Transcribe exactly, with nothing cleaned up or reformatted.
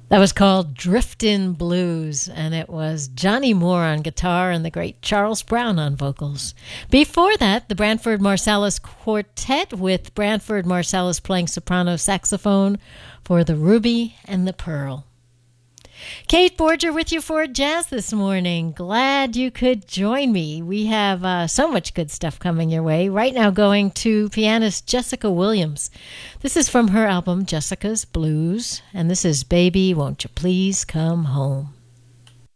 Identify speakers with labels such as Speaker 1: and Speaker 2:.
Speaker 1: That was called Driftin' Blues, and it was Johnny Moore on guitar and the great Charles Brown on vocals. Before that, the Branford Marsalis Quartet with Branford Marsalis playing soprano saxophone for the Ruby and the Pearl. Kate Borger with you for Jazz this morning. Glad you could join me. We have uh, so much good stuff coming your way. Right now going to pianist Jessica Williams. This is from her album Jessica's Blues, and this is Baby, Won't You Please Come Home.